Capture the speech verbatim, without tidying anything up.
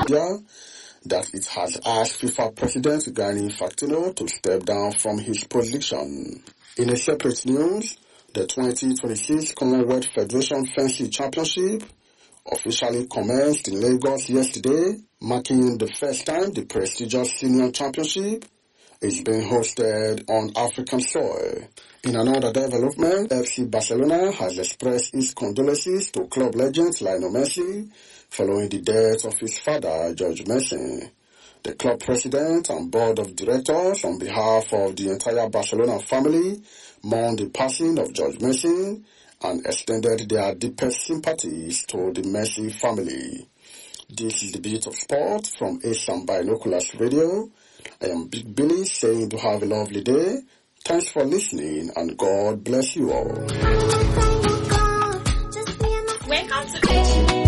media that it has asked FIFA President Gianni Infantino to step down from his position. In a separate news, the twenty twenty-six Commonwealth Federation Fencing Championship officially commenced in Lagos yesterday, marking the first time the prestigious senior championship is being hosted on African soil. In another development, F C Barcelona has expressed its condolences to club legend Lionel Messi following the death of his father, George Messi. The club president and board of directors, on behalf of the entire Barcelona family, mourned the passing of George Messi and extended their deepest sympathies to the Messi family. This is the Beat of Sport from Asian Binoculars Radio. I am Big Billy saying to have a lovely day. Thanks for listening and God bless you all. Welcome to